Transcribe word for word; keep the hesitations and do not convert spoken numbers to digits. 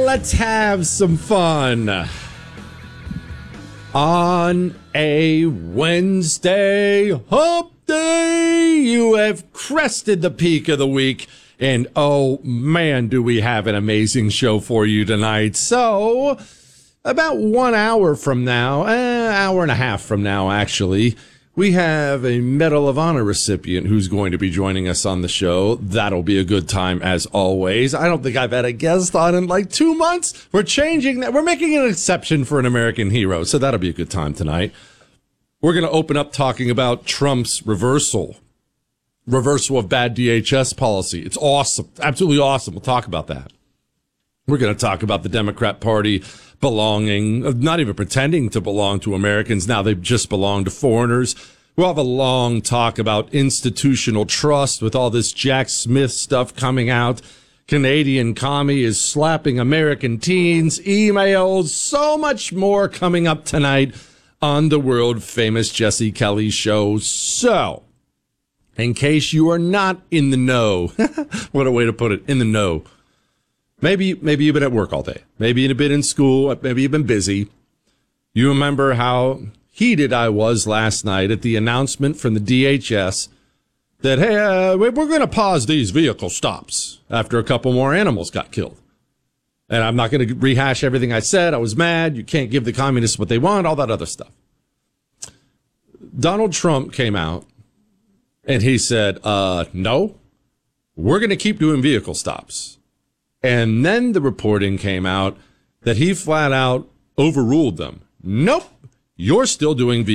let's have some fun. On a Wednesday hump day, you have crested the peak of the week. And oh man, do we have an amazing show for you tonight. So about one hour from now, an hour and a half from now, actually, we have a Medal of Honor recipient who's going to be joining us on the show. That'll be a good time as always. I don't think I've had a guest on in like two months. We're changing that. We're making an exception for an American hero. So that'll be a good time tonight. We're going to open up talking about Trump's reversal. Reversal of bad D H S policy. It's awesome. Absolutely awesome. We'll talk about that. We're going to talk about the Democrat Party belonging, not even pretending to belong to Americans. Now they just belong to foreigners. We'll have a long talk about institutional trust with all this Jack Smith stuff coming out. Canadian commie is slapping American teens, emails, so much more coming up tonight on the world famous Jesse Kelly show. So, in case you are not in the know, what a way to put it, in the know. Maybe, maybe you've been at work all day. Maybe you've been in school. Maybe you've been busy. You remember how heated I was last night at the announcement from the D H S that, hey, uh, we're going to pause these vehicle stops after a couple more animals got killed. And I'm not going to rehash everything I said. I was mad. You can't give the communists what they want, all that other stuff. Donald Trump came out and he said, uh, no, we're going to keep doing vehicle stops. And then the reporting came out that he flat out overruled them. Nope, you're still doing vehicle